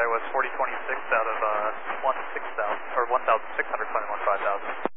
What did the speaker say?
was 4026 out of 16,000, or 1,600 climbing 5000.